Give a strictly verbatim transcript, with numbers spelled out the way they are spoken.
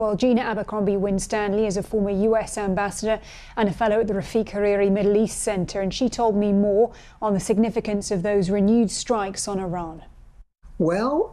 Well, Gina Abercrombie Winstanley is a former U S ambassador and a fellow at the Rafiq Hariri Middle East Center, and she told me more on the significance of those renewed strikes on Iran. Well,